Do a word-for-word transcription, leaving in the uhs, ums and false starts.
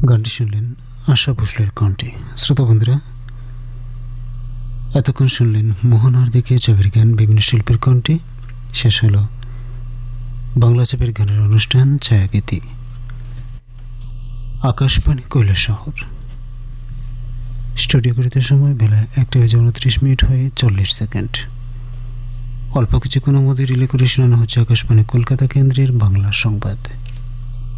গানটি শুনলেন আশা ভোসলের কণ্ঠে। শ্রোতা বন্ধুরা, এতক্ষণ শুনলেন মোহনার দিকে চাপের গান বিভিন্ন শিল্পের কণ্ঠে। শেষ হলো বাংলা চাপের গানের অনুষ্ঠান ছায়াগীতি। আকাশবাণী কৈলাসহর। স্টুডিও করিতে সময় বেলা একটা বেজে উনত্রিশ মিনিট হয়ে চল্লিশ সেকেন্ড। অল্প কিছুক্ষণ আমাদের রিলে করে শোনানো হচ্ছে আকাশবাণী কলকাতা কেন্দ্রের বাংলা সংবাদ।